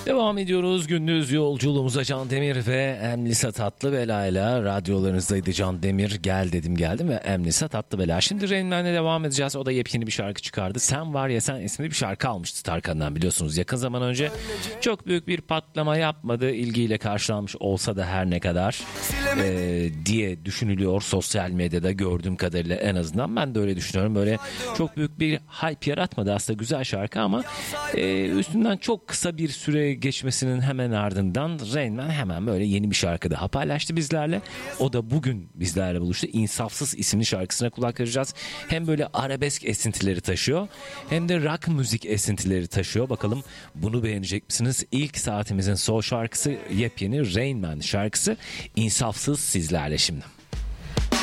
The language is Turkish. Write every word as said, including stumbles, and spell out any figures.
Devam ediyoruz gündüz yolculuğumuza. Can Demir ve Emlisa Tatlıbela ile radyolarınızdaydı. Can Demir gel dedim geldim ve Emlisa Tatlıbela. Şimdi Rain Man'le devam edeceğiz. O da yepyeni bir şarkı çıkardı. Sen Var Ya Sen isimli bir şarkı almıştı Tarkan'dan, biliyorsunuz yakın zaman önce. Çok büyük bir patlama yapmadı. İlgiyle karşılanmış olsa da her ne kadar e, diye düşünülüyor sosyal medyada gördüğüm kadarıyla, en azından ben de öyle düşünüyorum. Böyle çok büyük bir hype yaratmadı aslında, güzel şarkı ama e, üstünden çok kısa bir süre geçmesinin hemen ardından Rain Man hemen böyle yeni bir şarkı daha paylaştı bizlerle. O da bugün bizlerle buluştu. İnsafsız isimli şarkısına kulak vereceğiz. Hem böyle arabesk esintileri taşıyor hem de rock müzik esintileri taşıyor. Bakalım bunu beğenecek misiniz? İlk saatimizin soul şarkısı, yepyeni Rain Man şarkısı İnsafsız sizlerle şimdi.